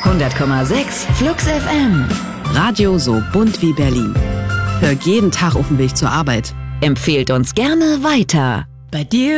100,6 Flux FM. Radio so bunt wie Berlin. Hör jeden Tag auf dem Weg zur Arbeit. Empfehlt uns gerne weiter. Bei dir